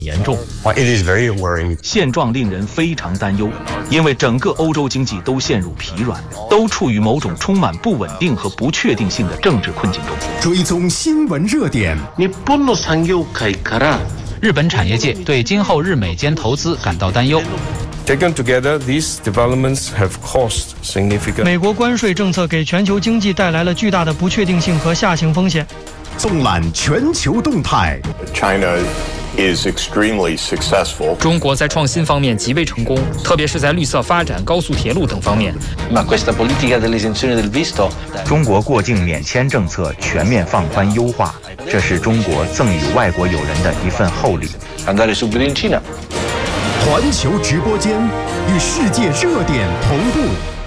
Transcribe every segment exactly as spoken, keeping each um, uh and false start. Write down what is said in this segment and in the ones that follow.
严重。 It is very worrying. 现状令人非常担忧，因为整个欧洲经济都陷入疲软，都处于某种充满不稳定和不确定性的政治困境中。 追踪新闻热点。 日本产业界对今后日美间投资感到担忧。 Taken together, these developments have caused significant. 美国关税政策给全球经济带来了巨大的不确定性和下行风险。 纵览全球动态。 China is extremely successful. 中国在创新方面极为成功，特别是在绿色发展、高速铁路等方面。 中国过境免签政策全面放宽优化，这是中国赠予外国友人的一份厚礼。 环球直播间与世界热点同步。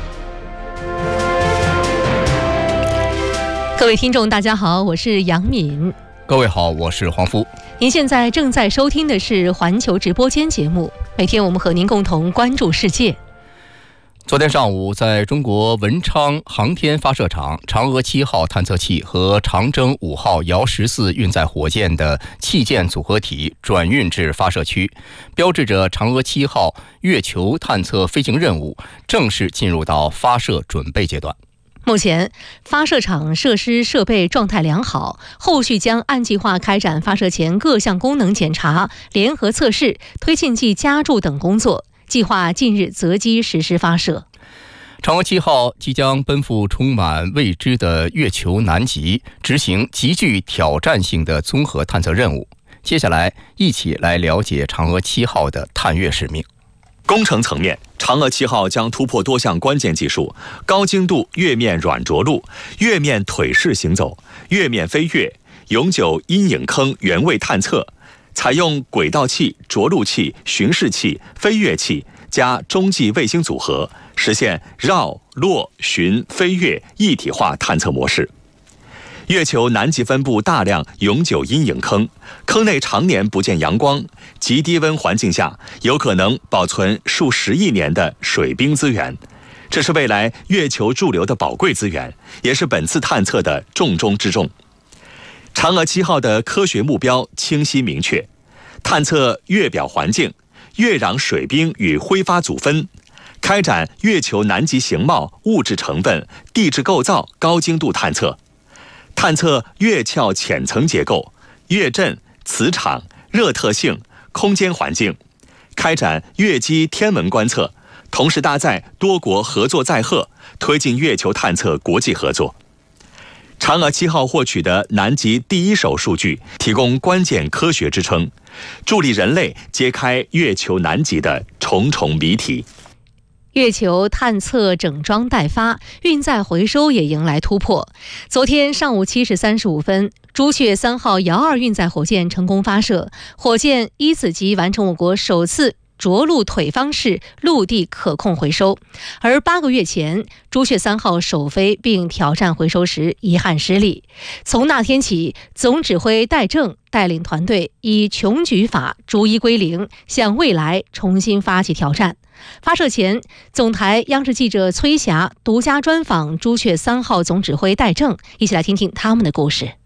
各位听众大家好，我是杨敏。 各位好，我是黄福。 您现在正在收听的是环球直播间节目，每天我们和您共同关注世界。 昨天上午，在中国文昌航天发射场，嫦娥七号探测器和长征五号遥十四运载火箭的器件组合体转运至发射区，标志着嫦娥七号月球探测飞行任务正式进入到发射准备阶段。 目前，发射场设施设备状态良好，后续将按计划开展发射前各项功能检查、联合测试、推进剂加注等工作。计划近日择机实施发射。 嫦娥七号即将奔赴充满未知的月球南极，执行极具挑战性的综合探测任务。接下来，一起来了解嫦娥七号的探月使命。 工程层面，嫦娥七号将突破多项关键技术：高精度月面软着陆、月面腿式行走、月面飞跃、永久阴影坑原位探测。采用轨道器、着陆器、巡视器、飞跃器加中继卫星组合，实现绕、落、巡、飞跃一体化探测模式。月球南极分布大量永久阴影坑，坑内常年不见阳光，极低温环境下有可能保存数十亿年的水冰资源，这是未来月球驻留的宝贵资源，也是本次探测的重中之重。嫦娥七号的科学目标清晰明确，探测月表环境、月壤水冰与挥发组分，开展月球南极形貌、物质成分、地质构造高精度探测，探测月壳浅层结构、月震、磁场、热特性、空间环境，开展月基天文观测，同时搭载多国合作载荷，推进月球探测国际合作。嫦娥七号获取的南极第一手数据，提供关键科学支撑，助力人类揭开月球南极的重重谜题。 月球探测整装待发，运载回收也迎来突破。昨天上午七时三十五分，朱雀三号遥二运载火箭成功发射，火箭一此级完成我国首次着陆腿方式陆地可控回收。而八个月前，朱雀三号首飞并挑战回收时遗憾失利。从那天起，总指挥戴正带领团队以穷举法逐一归零，向未来重新发起挑战。发射前，总台央视记者崔霞独家专访朱雀三号总指挥戴正，一起来听听他们的故事。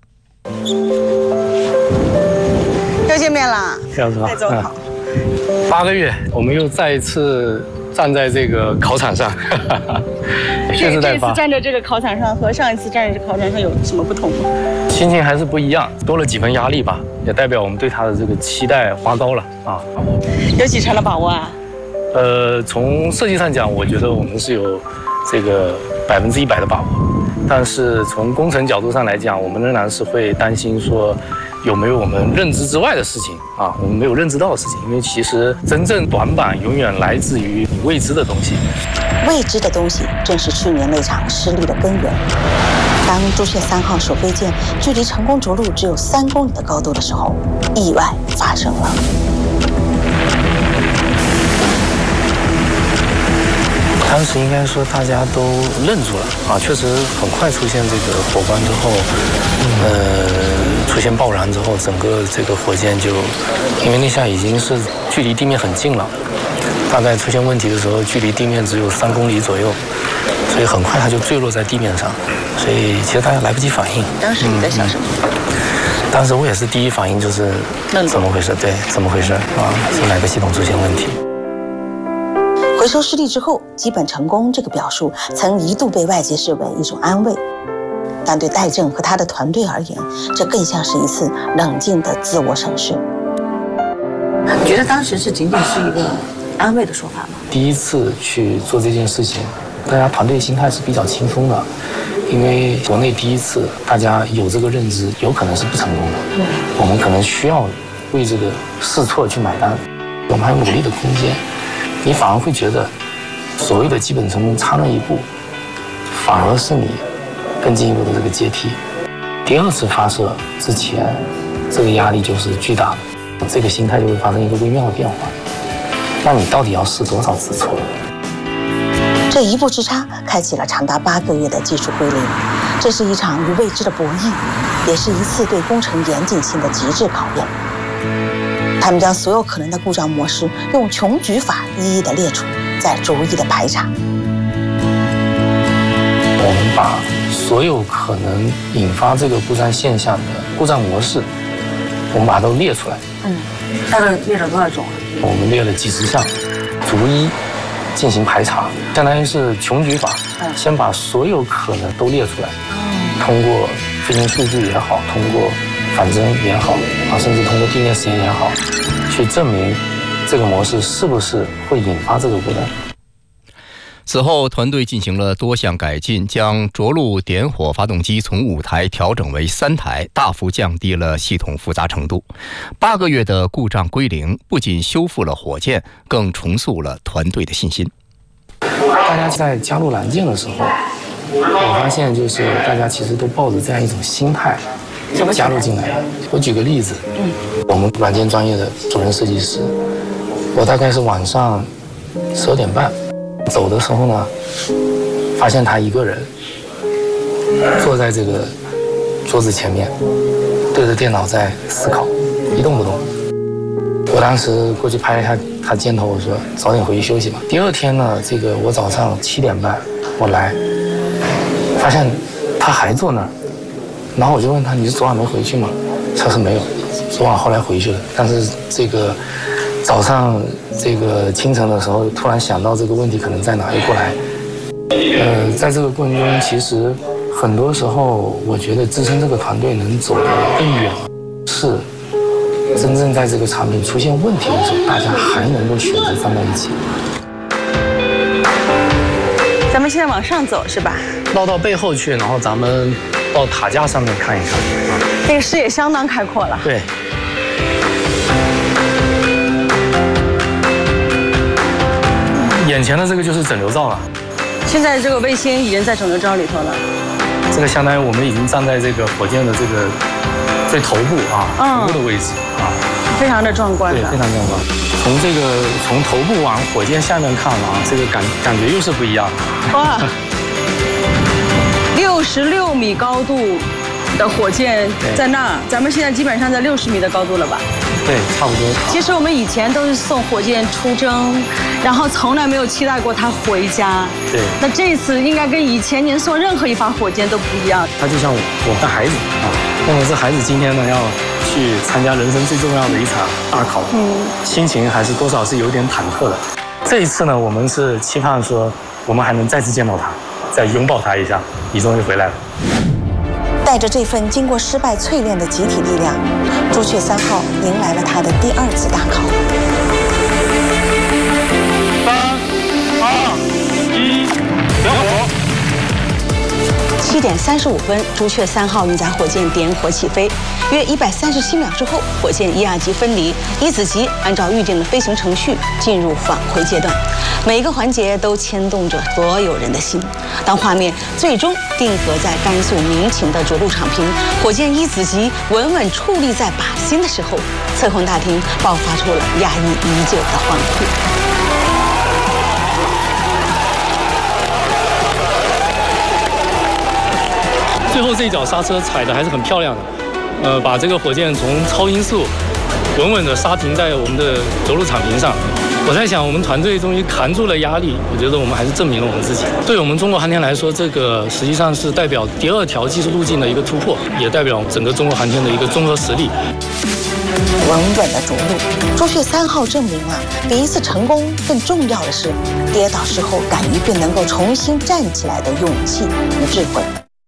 又见面了， 戴总好。 戴总好。 八个月，我们又再一次站在这个考场上，蓄势待发。 这次站在这个考场上和上一次站在这个考场上有什么不同吗？ 心情还是不一样，多了几分压力吧，也代表我们对他的这个期待花高了啊。 有几成的把握啊？ 呃，从设计上讲，我觉得我们是有这个百分之一百的把握，但是从工程角度上来讲，我们仍然是会担心说有没有我们认知之外的事情啊，我们没有认知到的事情，因为其实真正短板永远来自于你未知的东西。 未知的东西正是去年那场失利的根源。当朱雀三号首飞舰距离成功着陆只有三公里的高度的时候，意外发生了。 当时应该说大家都愣住了啊，确实很快出现这个火光之后，呃，出现爆燃之后，整个这个火箭就，因为那下已经是距离地面很近了，大概出现问题的时候，距离地面只有三公里左右，所以很快它就坠落在地面上，所以其实大家来不及反应。 当时你在想什么？ 嗯当时我也是第一反应就是怎么回事？对，怎么回事啊？是哪个系统出现问题？ 回收失利之后基本成功这个表述曾一度被外界视为一种安慰，但对戴正和他的团队而言，这更像是一次冷静的自我审视。 你觉得当时是仅仅是一个安慰的说法吗？ 第一次去做这件事情，大家团队心态是比较轻松的，因为国内第一次，大家有这个认知，有可能是不成功的。 对， 我们可能需要为这个试错去买单，我们还有努力的空间。你反而会觉得，所谓的基本成功差那一步，反而是你更进一步的这个阶梯。第二次发射之前，这个压力就是巨大的，这个心态就会发生一个微妙的变化。那你到底要试多少次错？ 这一步之差，开启了长达八个月的技术归零。这是一场与未知的博弈，也是一次对工程严谨性的极致考验。他们将所有可能的故障模式用穷举法一一的列出，再逐一的排查。 我们把所有可能引发这个故障现象的故障模式，我们把它都列出来。 嗯，大概列了多少种啊？ 我们列了几十项，逐一进行排查，相当于是穷举法，先把所有可能都列出来，通过飞行数据也好，通过反侦也好，啊，甚至通过地面实验也好，去证明这个模式是不是会引发这个故障。 此后，团队进行了多项改进，将着陆点火发动机从五台调整为三台，大幅降低了系统复杂程度。八个月的故障归零，不仅修复了火箭，更重塑了团队的信心。 大家在加入蓝箭的时候，我发现就是大家其实都抱着这样一种心态加入进来。我举个例子，嗯，我们软件专业的主任设计师，我大概是晚上十二点半。走的时候呢，发现他一个人坐在这个桌子前面，对着电脑在思考，一动不动。我当时过去拍了一下他肩头，我说早点回去休息吧。第二天呢，这个我早上七点半我来，发现他还坐那儿，然后我就问他：“你是昨晚没回去吗？”他说没有，昨晚后来回去了，但是这个。早上这个清晨的时候，突然想到这个问题可能在哪里过来。呃，在这个过程中，其实很多时候，我觉得支撑这个团队能走得更远，是真正在这个产品出现问题的时候，大家还能够选择站在一起。 咱们现在往上走是吧？ 绕到背后去，然后咱们到塔架上面看一看。 这个视野相当开阔了。 对。眼前的这个就是整流罩了， 现在这个卫星已经在整流罩里头了。 这个相当于我们已经站在这个火箭的这个最头部啊，头部的位置啊， 非常的壮观的。 对，非常壮观。从这个从头部往火箭下面看啊，这个感感觉又是不一样。 哇，六十六米高度的火箭在那，咱们现在基本上在六十米的高度了吧？ 对，差不多。 其实我们以前都是送火箭出征，然后从来没有期待过它回家。 对。 那这次应该跟以前您送任何一发火箭都不一样。 他就像我的孩子啊，那么这孩子今天呢要去参加人生最重要的一场大考，嗯，心情还是多少是有点忐忑的。这一次呢，我们是期盼说我们还能再次见到他，再拥抱他一下，你终于回来了。 带着这份经过失败淬炼的集体力量，朱雀三号迎来了它的第二次大考。 三、二、一，点火！ 七点三十五分，朱雀三号运载火箭点火起飞。约一百三十七秒之后，火箭一亚级分离，一子级按照预定的飞行程序进入返回阶段。每一个环节都牵动着所有人的心。当画面最终定格在甘肃民勤的着陆场坪，火箭一子级稳稳矗立在靶心的时候，测控大厅爆发出了压抑已久的欢呼。 最后这一脚刹车踩的还是很漂亮的，呃，把这个火箭从超音速稳稳的刹停在我们的着陆场坪上。我在想，我们团队终于扛住了压力，我觉得我们还是证明了我们自己。对我们中国航天来说，这个实际上是代表第二条技术路径的一个突破，也代表整个中国航天的一个综合实力。 稳稳的着陆，朱雀三号证明了，比一次成功更重要的是，跌倒之后敢于并能够重新站起来的勇气与智慧。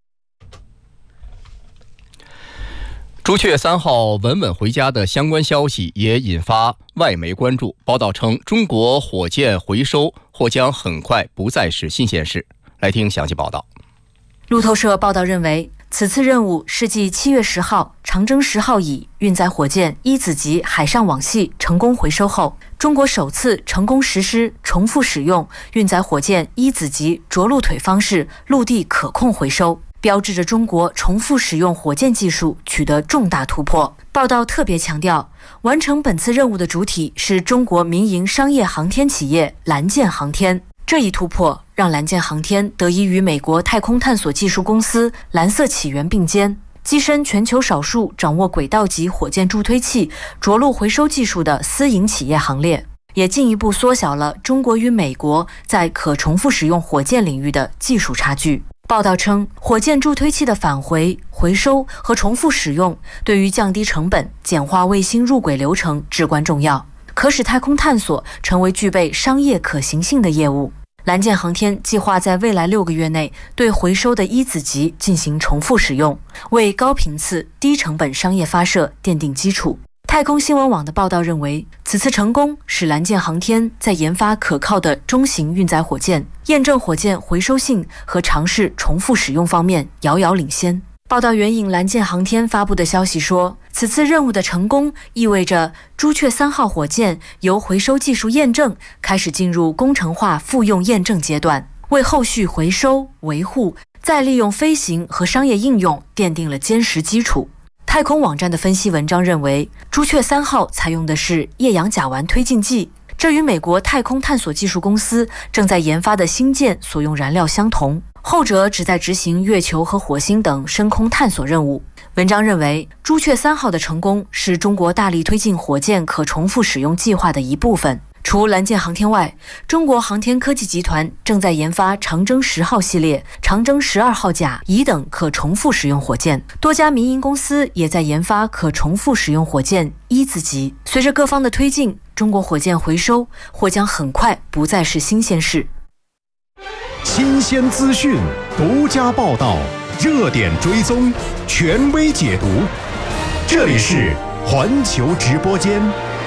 朱雀三号稳稳回家的相关消息也引发外媒关注。报道称，中国火箭回收或将很快不再是新鲜事。来听详细报道。 路透社报道认为，此次任务是继七月十号长征十号乙运载火箭一子级海上网系成功回收后，中国首次成功实施重复使用运载火箭一子级着陆腿方式陆地可控回收，标志着中国重复使用火箭技术取得重大突破。报道特别强调，完成本次任务的主体是中国民营商业航天企业蓝箭航天。这一突破让蓝箭航天得以与美国太空探索技术公司蓝色起源并肩，跻身全球少数掌握轨道级火箭助推器着陆回收技术的私营企业行列，也进一步缩小了中国与美国在可重复使用火箭领域的技术差距。报道称，火箭助推器的返回、回收和重复使用对于降低成本、简化卫星入轨流程至关重要，可使太空探索成为具备商业可行性的业务。蓝箭航天计划在未来六个月内对回收的一子级进行重复使用，为高频次、低成本商业发射奠定基础。太空新闻网的报道认为，此次成功使蓝箭航天在研发可靠的中型运载火箭、验证火箭回收性和尝试重复使用方面遥遥领先。报道援引蓝箭航天发布的消息说，此次任务的成功意味着朱雀三号火箭由回收技术验证开始进入工程化复用验证阶段，为后续回收、维护、再利用飞行和商业应用奠定了坚实基础。太空网站的分析文章认为，朱雀三号采用的是液氧甲烷推进剂，这与美国太空探索技术公司正在研发的星舰所用燃料相同，后者旨在执行月球和火星等深空探索任务。文章认为，朱雀三号的成功是中国大力推进火箭可重复使用计划的一部分。除蓝箭航天外，中国航天科技集团正在研发长征十号系列、长征十二号甲、乙等可重复使用火箭，多家民营公司也在研发可重复使用火箭一子级。随着各方的推进，中国火箭回收或将很快不再是新鲜事。 新鲜资讯，独家报道，热点追踪，权威解读。这里是环球直播间。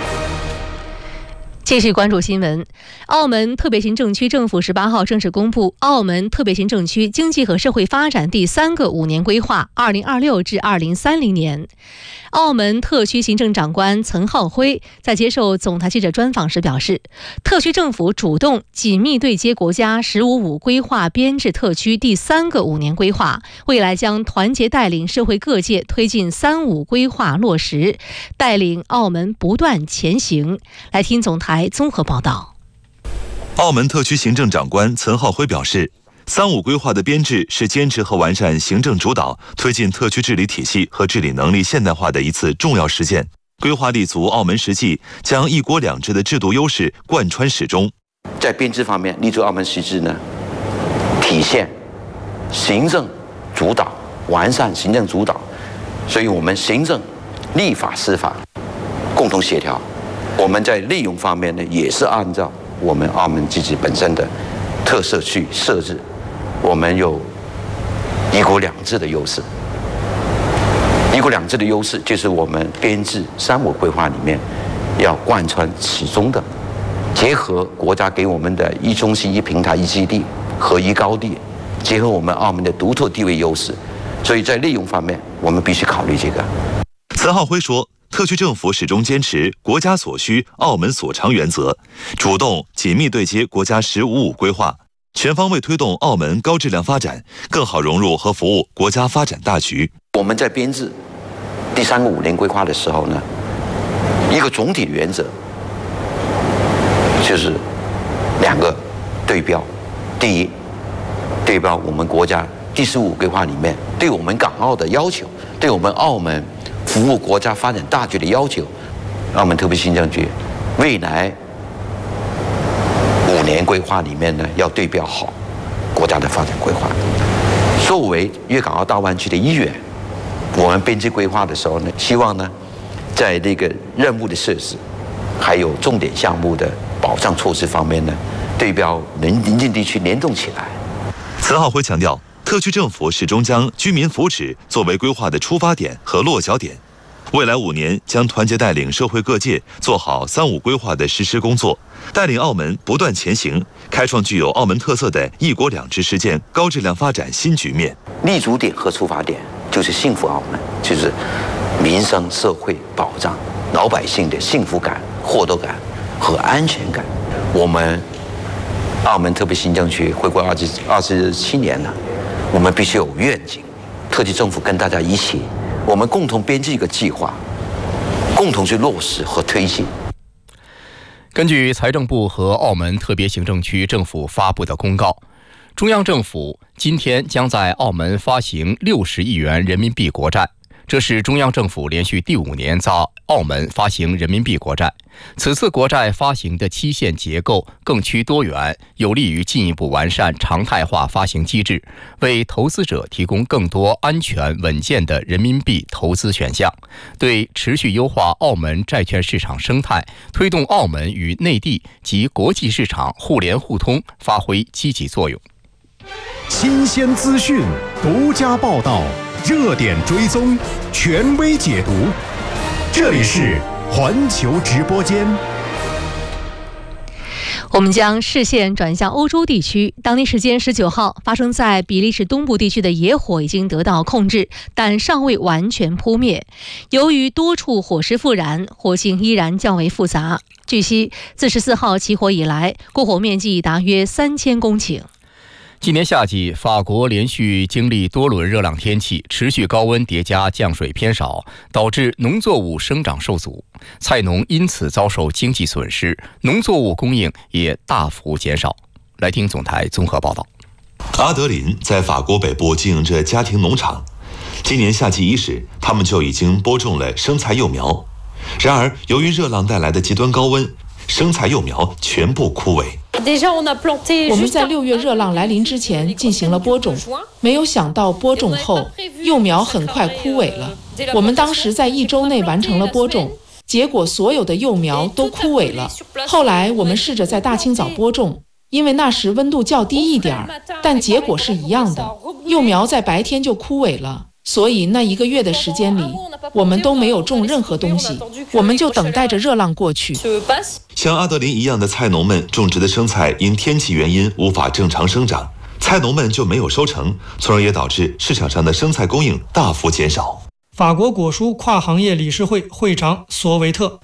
继续关注新闻。澳门特别行政区政府十八号正式公布澳门特别行政区经济和社会发展第三个五年规划二零二六至二零三零年。澳门特区行政长官岑浩辉在接受总台记者专访时表示，特区政府主动紧密对接国家十五五规划编制特区第三个五年规划，未来将团结带领社会各界推进三五规划落实，带领澳门不断前行。来听总台综合报道。 澳门特区行政长官岑浩辉表示，三五规划的编制是坚持和完善行政主导，推进特区治理体系和治理能力现代化的一次重要实践。规划立足澳门实际，将一国两制的制度优势贯穿始终。 在编制方面，立足澳门实际呢，体现行政主导，完善行政主导，所以我们行政、立法、司法共同协调。我们在利用方面呢，也是按照我们澳门自己本身的特色去设置，我们有一国两制的优势。一国两制的优势就是我们编制三五规划里面要贯穿始终的，结合国家给我们的一中心、一平台、一基地和一高地，结合我们澳门的独特地位优势，所以在利用方面我们必须考虑这个。 岑浩辉说，特区政府始终坚持国家所需、澳门所长原则，主动紧密对接国家十五五规划，全方位推动澳门高质量发展，更好融入和服务国家发展大局。 我们在编制第三个五年规划的时候呢，一个总体原则就是两个对标。第一，对标我们国家第十五规划里面对我们港澳的要求，对我们澳门服务国家发展大局的要求， 澳门特别行政区未来五年规划里面呢，要对标好国家的发展规划。作为粤港澳大湾区的一员，我们编制规划的时候呢，希望呢，在这个任务的设置，还有重点项目的保障措施方面呢，对标邻邻近地区联动起来。 岑浩辉强调，特区政府始终将居民福祉作为规划的出发点和落脚点。未来五年将团结带领社会各界做好三五规划的实施工作，带领澳门不断前行，开创具有澳门特色的一国两制实践高质量发展新局面。 立足点和出发点就是幸福澳门，就是民生社会保障，老百姓的幸福感、获得感和安全感。我们澳门特别行政区回归二十二十七年了，我们必须有愿景，特区政府跟大家一起。我们共同编制一个计划，共同去落实和推进。 根据财政部和澳门特别行政区政府发布的公告，中央政府今天将在澳门发行六十亿元人民币国债，这是中央政府连续第五年在澳门发行人民币国债。此次国债发行的期限结构更趋多元，有利于进一步完善常态化发行机制，为投资者提供更多安全稳健的人民币投资选项，对持续优化澳门债券市场生态，推动澳门与内地及国际市场互联互通发挥积极作用。 新鲜资讯，独家报道，热点追踪，权威解读。这里是环球直播间。 我们将视线转向欧洲地区。当地时间十九号，发生在比利时东部地区的野火已经得到控制，但尚未完全扑灭。由于多处火势复燃，火情依然较为复杂。据悉，自十四号起火以来，过火面积达约三千公顷。 今年夏季，法国连续经历多轮热浪天气，持续高温叠加降水偏少，导致农作物生长受阻，菜农因此遭受经济损失，农作物供应也大幅减少。来听总台综合报道。 阿德林在法国北部经营着家庭农场，今年夏季伊始，他们就已经播种了生菜幼苗。然而，由于热浪带来的极端高温，生菜幼苗全部枯萎。 我们在六月热浪来临之前进行了播种，没有想到播种后幼苗很快枯萎了。我们当时在一周内完成了播种，结果所有的幼苗都枯萎了。后来我们试着在大清早播种，因为那时温度较低一点，但结果是一样的，幼苗在白天就枯萎了。所以那一个月的时间里，我们都没有种任何东西，我们就等待着热浪过去。 像阿德林一样的菜农们种植的生菜因天气原因无法正常生长，菜农们就没有收成，从而也导致市场上的生菜供应大幅减少。 法国果蔬跨行业理事会会长索维特，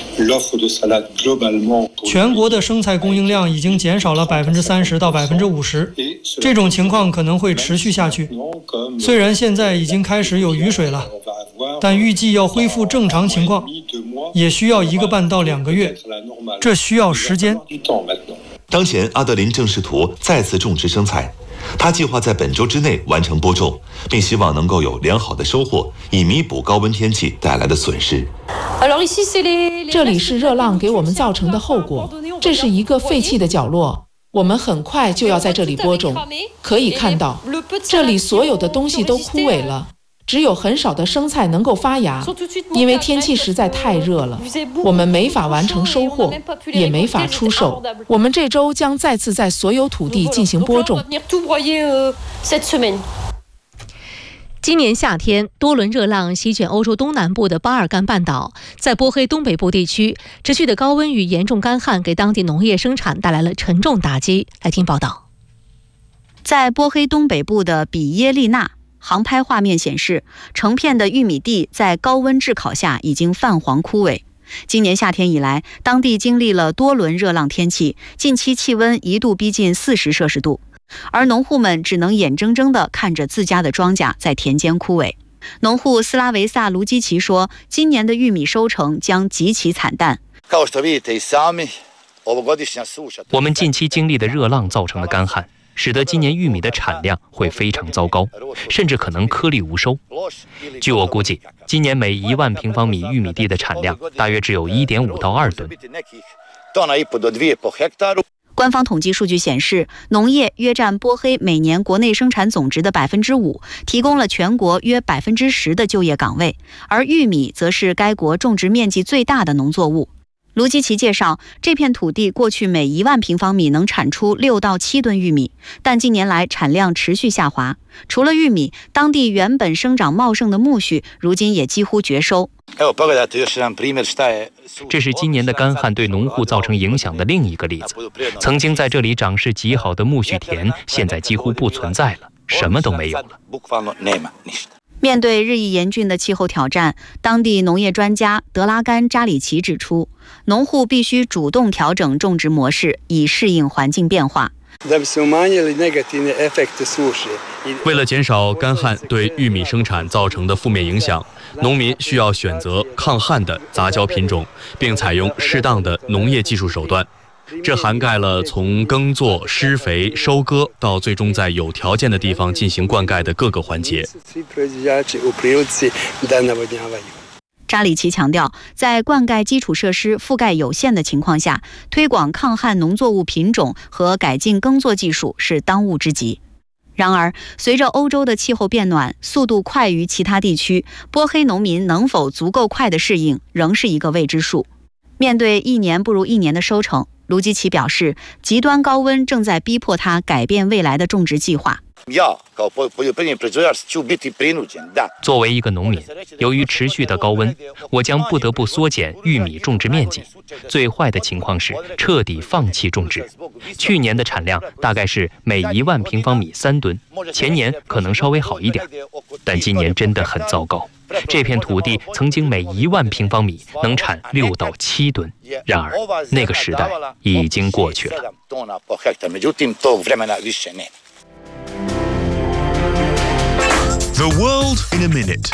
全国的生菜供应量已经减少了百分之三十到百分之五十，这种情况可能会持续下去。虽然现在已经开始有雨水了，但预计要恢复正常情况，也需要一个半到两个月，这需要时间。 当前，阿德林正试图再次种植生菜。他计划在本周之内完成播种，并希望能够有良好的收获，以弥补高温天气带来的损失。 这里是热浪给我们造成的后果，这是一个废弃的角落，我们很快就要在这里播种。可以看到，这里所有的东西都枯萎了，只有很少的生菜能够发芽，因为天气实在太热了，我们没法完成收获，也没法出售。我们这周将再次在所有土地进行播种。 今年夏天，多轮热浪席卷欧洲东南部的巴尔干半岛，在波黑东北部地区，持续的高温与严重干旱给当地农业生产带来了沉重打击。来听报道。 在波黑东北部的比耶利纳，航拍画面显示，成片的玉米地在高温炙烤下已经泛黄枯萎。今年夏天以来，当地经历了多轮热浪天气，近期气温一度逼近四十摄氏度，而农户们只能眼睁睁地看着自家的庄稼在田间枯萎。农户斯拉维萨·卢基奇说，今年的玉米收成将极其惨淡。 我们近期经历的热浪造成的干旱， 使得今年玉米的产量会非常糟糕，甚至可能颗粒无收。据我估计，今年每一万平方米玉米地的产量大约只有 一点五到二吨。 官方统计数据显示，农业约占波黑每年国内生产总值的百分之五，提供了全国约百分之十的就业岗位，而玉米则是该国种植面积最大的农作物。卢基奇介绍，这片土地过去每一万平方米能产出六到七吨玉米，但近年来产量持续下滑。除了玉米，当地原本生长茂盛的苜蓿，如今也几乎绝收。 这是今年的干旱对农户造成影响的另一个例子。曾经在这里长势极好的苜蓿田，现在几乎不存在了，什么都没有了。 面对日益严峻的气候挑战，当地农业专家德拉甘扎里奇指出，农户必须主动调整种植模式，以适应环境变化。 为了减少干旱对玉米生产造成的负面影响，农民需要选择抗旱的杂交品种，并采用适当的农业技术手段。这涵盖了从耕作、施肥、收割到最终在有条件的地方进行灌溉的各个环节。 扎里奇强调，在灌溉基础设施覆盖有限的情况下，推广抗旱农作物品种和改进耕作技术是当务之急。然而，随着欧洲的气候变暖，速度快于其他地区，波黑农民能否足够快的适应，仍是一个未知数。面对一年不如一年的收成，卢基奇表示，极端高温正在逼迫他改变未来的种植计划。 作为一个农民，由于持续的高温，我将不得不缩减玉米种植面积。最坏的情况是彻底放弃种植。去年的产量大概是每一万平方米三吨，前年可能稍微好一点，但今年真的很糟糕。这片土地曾经每一万平方米能产六到七吨，然而那个时代已经过去了。 The world in a minute。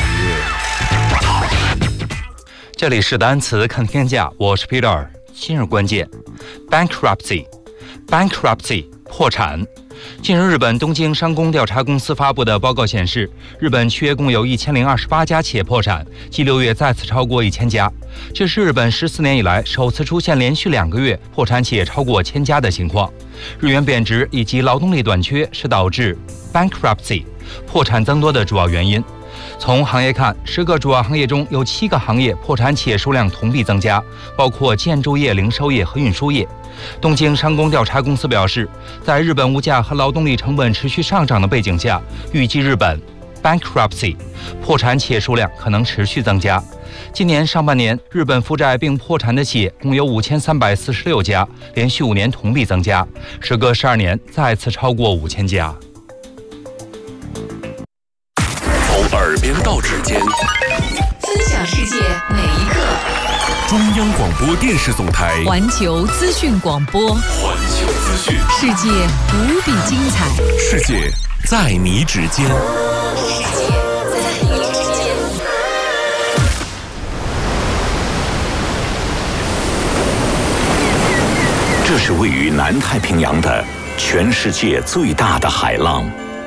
这里是单词看天下，我是 Peter。今日关键 ：bankruptcy，bankruptcy bankruptcy， 破产。近日，日本东京商工调查公司发布的报告显示，日本区约共有一千零二十八家企业破产，继六月再次超过一千家。这是日本十四年以来首次出现连续两个月破产企业超过千家的情况。日元贬值以及劳动力短缺是导致 bankruptcy 破产增多的主要原因。从行业看，十个主要行业中有七个行业破产企业数量同比增加，包括建筑业、零售业和运输业。东京商工调查公司表示，在日本物价和劳动力成本持续上涨的背景下，预计日本 bankruptcy 破产企业数量可能持续增加。今年上半年，日本负债并破产的企业共有五千三百四十六家，连续五年同比增加，时隔十二年再次超过五千家。 从耳边到指尖， 分享世界每一刻。 中央广播电视总台环球资讯广播， 环球资讯， 世界无比精彩， 世界在你指尖， 世界在你指尖。 这是位于南太平洋的全世界最大的海浪。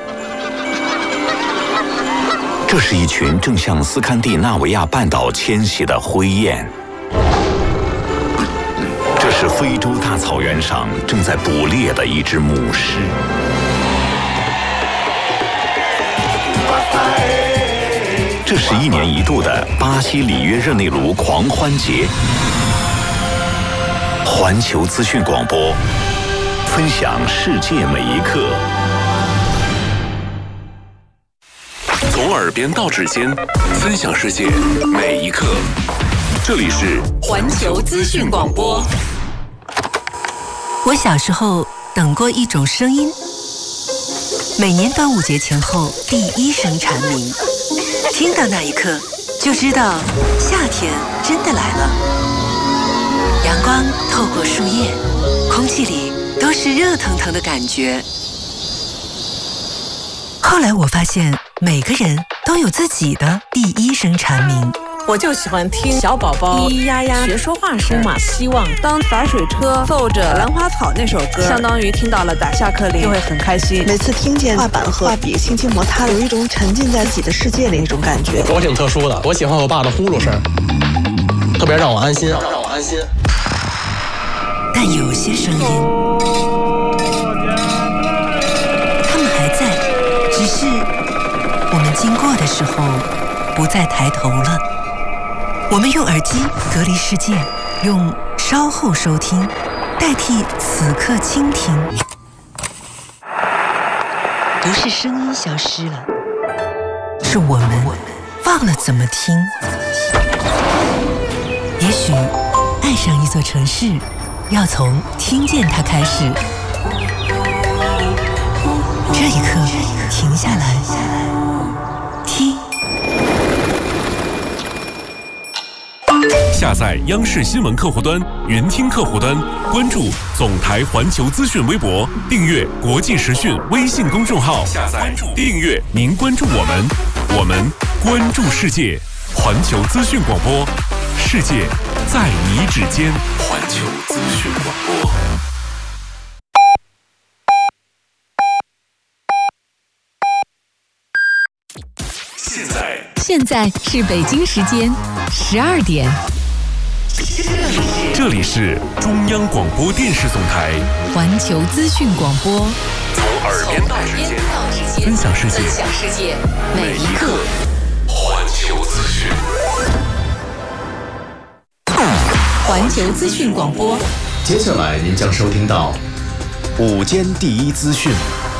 这是一群正向斯堪的纳维亚半岛迁徙的灰雁。这是非洲大草原上正在捕猎的一只母狮。这是一年一度的巴西里约热内卢狂欢节。环球资讯广播，分享世界每一刻。从耳边到指尖，分享世界每一刻。这里是环球资讯广播。 我小时候等过一种声音，每年端午节前后第一声蝉鸣，听到那一刻就知道夏天真的来了。阳光透过树叶，空气里都是热腾腾的感觉。后来我发现，每个人都有自己的第一声蝉鸣， 我就喜欢听小宝宝咿咿呀呀学说话声，充满希望。当洒水车奏着《兰花草》那首歌，相当于听到了打下课铃，就会很开心。 每次听见画板和画笔轻轻摩擦，有一种沉浸在自己的世界里那种感觉。 我挺特殊的，我喜欢我爸的呼噜声，特别让我安心，让我安心。 但有些声音，他们还在，只是我们经过的时候不再抬头了。我们用耳机隔离世界，用稍后收听代替此刻倾听。不是声音消失了，是我们忘了怎么听。也许爱上一座城市，要从听见它开始。这一刻，停下来，听。 下载央视新闻客户端、云听客户端，关注总台环球资讯微博，订阅国际时讯微信公众号。下载、订阅，您关注我们，我们关注世界。环球资讯广播，世界在你指尖。环球资讯广播。现在， 现在是北京时间十二点。 这里是中央广播电视总台环球资讯广播， 从耳边到指尖，分享世界， 分享世界，每一刻。 环球资讯， 环球资讯广播。 接下来您将收听到午间第一资讯。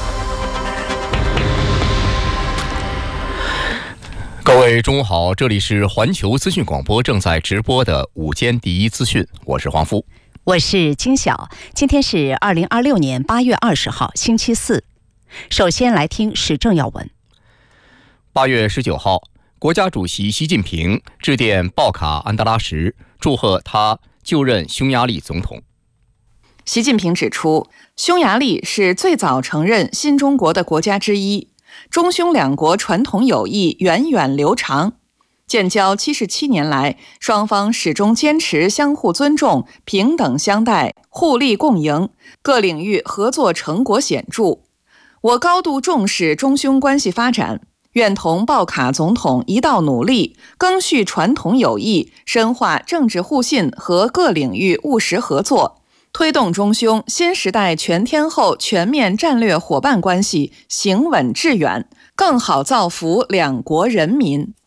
各位中午好，这里是环球资讯广播正在直播的午间第一资讯，我是黄福， 我是金晓。今天是二零二六年八月二十号，星期四。首先来听时政要闻。 八月十九号，国家主席习近平致电鲍卡安德拉什，祝贺他就任匈牙利总统。 习近平指出，匈牙利是最早承认新中国的国家之一。中匈两国传统友谊源远流长，建交七十七年来，双方始终坚持相互尊重、平等相待、互利共赢，各领域合作成果显著。我高度重视中匈关系发展，愿同鲍卡总统一道努力，赓续传统友谊，深化政治互信和各领域务实合作，推动中匈新时代全天候全面战略伙伴关系行稳致远，更好造福两国人民。